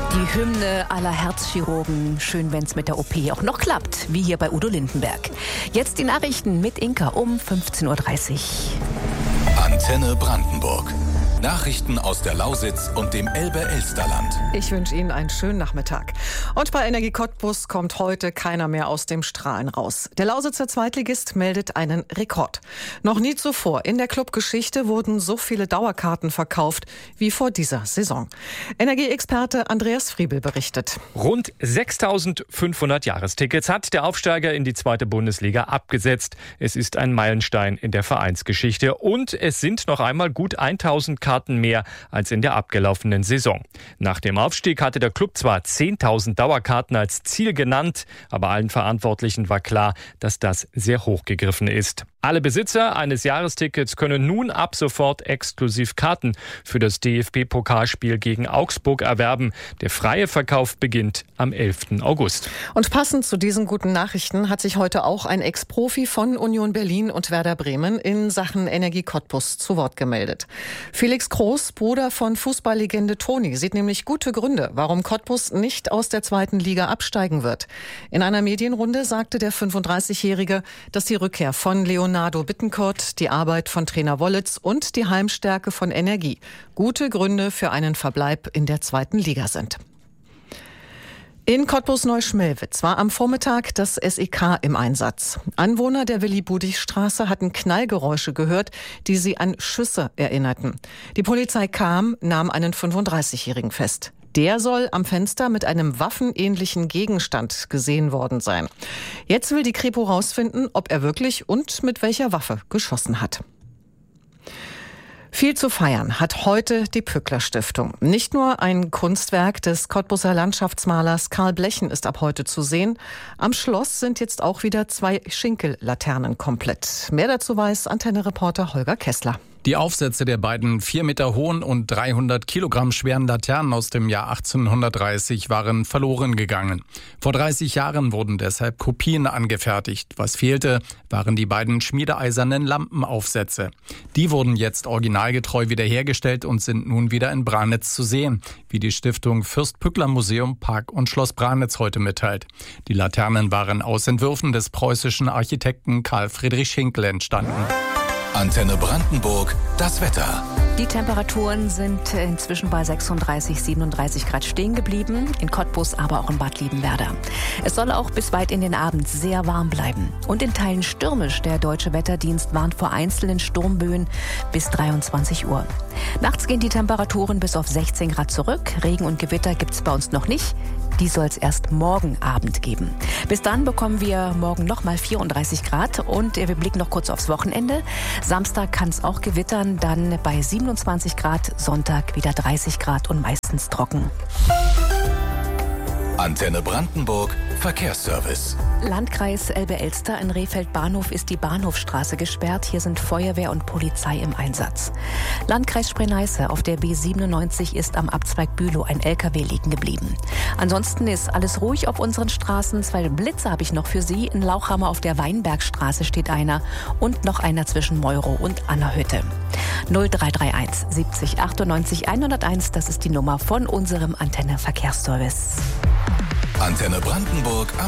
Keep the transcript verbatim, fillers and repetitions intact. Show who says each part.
Speaker 1: Die Hymne aller Herzchirurgen. Schön, wenn es mit der O P auch noch klappt, wie hier bei Udo Lindenberg. Jetzt die Nachrichten mit Inka um fünfzehn Uhr dreißig.
Speaker 2: Antenne Brandenburg. Nachrichten aus der Lausitz und dem Elbe-Elsterland.
Speaker 3: Ich wünsche Ihnen einen schönen Nachmittag. Und bei Energie Cottbus kommt heute keiner mehr aus dem Strahlen raus. Der Lausitzer Zweitligist meldet einen Rekord. Noch nie zuvor in der Clubgeschichte wurden so viele Dauerkarten verkauft wie vor dieser Saison. Energieexperte Andreas Friebel berichtet.
Speaker 4: Rund sechstausendfünfhundert Jahrestickets hat der Aufsteiger in die zweite Bundesliga abgesetzt. Es ist ein Meilenstein in der Vereinsgeschichte. Und es sind noch einmal gut tausend Karten mehr als in der abgelaufenen Saison. Nach dem Aufstieg hatte der Club zwar zehntausend Dauerkarten als Ziel genannt, aber allen Verantwortlichen war klar, dass das sehr hoch gegriffen ist. Alle Besitzer eines Jahrestickets können nun ab sofort exklusiv Karten für das D F B-Pokalspiel gegen Augsburg erwerben. Der freie Verkauf beginnt am elften August.
Speaker 3: Und passend zu diesen guten Nachrichten hat sich heute auch ein Ex-Profi von Union Berlin und Werder Bremen in Sachen Energie Cottbus zu Wort gemeldet. Felix Groß, Bruder von Fußballlegende Toni, sieht nämlich gute Gründe, warum Cottbus nicht aus der zweiten Liga absteigen wird. In einer Medienrunde sagte der fünfunddreißigjährige, dass die Rückkehr von Leon Leonardo Bittencourt, die Arbeit von Trainer Wollitz und die Heimstärke von Energie gute Gründe für einen Verbleib in der zweiten Liga sind. In Cottbus-Neuschmelwitz war am Vormittag das S E K im Einsatz. Anwohner der Willi-Budich-Straße hatten Knallgeräusche gehört, die sie an Schüsse erinnerten. Die Polizei kam, nahm einen fünfunddreißigjährigen fest. Der soll am Fenster mit einem waffenähnlichen Gegenstand gesehen worden sein. Jetzt will die Kripo rausfinden, ob er wirklich und mit welcher Waffe geschossen hat. Viel zu feiern hat heute die Pückler Stiftung. Nicht nur ein Kunstwerk des Cottbuser Landschaftsmalers Karl Blechen ist ab heute zu sehen. Am Schloss sind jetzt auch wieder zwei Schinkellaternen komplett. Mehr dazu weiß Antenne-Reporter Holger Kessler.
Speaker 5: Die Aufsätze der beiden vier Meter hohen und dreihundert Kilogramm schweren Laternen aus dem Jahr achtzehnhundertdreißig waren verloren gegangen. Vor dreißig Jahren wurden deshalb Kopien angefertigt. Was fehlte, waren die beiden schmiedeeisernen Lampenaufsätze. Die wurden jetzt originalgetreu wiederhergestellt und sind nun wieder in Branitz zu sehen, wie die Stiftung Fürst-Pückler-Museum Park und Schloss Branitz heute mitteilt. Die Laternen waren aus Entwürfen des preußischen Architekten Karl Friedrich Schinkel entstanden.
Speaker 2: Antenne Brandenburg, das Wetter.
Speaker 1: Die Temperaturen sind inzwischen bei sechsunddreißig, siebenunddreißig Grad stehen geblieben, in Cottbus, aber auch in Bad Liebenwerda. Es soll auch bis weit in den Abend sehr warm bleiben. Und in Teilen stürmisch. Der Deutsche Wetterdienst warnt vor einzelnen Sturmböen bis dreiundzwanzig Uhr. Nachts gehen die Temperaturen bis auf sechzehn Grad zurück. Regen und Gewitter gibt es bei uns noch nicht. Die soll es erst morgen Abend geben. Bis dann bekommen wir morgen nochmal vierunddreißig Grad und wir blicken noch kurz aufs Wochenende. Samstag kann es auch gewittern, dann bei siebenundzwanzig Grad, Sonntag wieder dreißig Grad und meistens trocken.
Speaker 2: Antenne Brandenburg, Verkehrsservice.
Speaker 1: Landkreis Elbe-Elster, in Rehfeld Bahnhof ist die Bahnhofstraße gesperrt. Hier sind Feuerwehr und Polizei im Einsatz. Landkreis Spree-Neiße, auf der B siebenundneunzig ist am Abzweig Bülow ein L K W liegen geblieben. Ansonsten ist alles ruhig auf unseren Straßen. Zwei Blitze habe ich noch für Sie. In Lauchhammer auf der Weinbergstraße steht einer und noch einer zwischen Meuro und Annerhütte. null drei drei eins siebzig achtundneunzig hunderteins, das ist die Nummer von unserem Antenne Verkehrsservice.
Speaker 2: Antenne Brandenburg am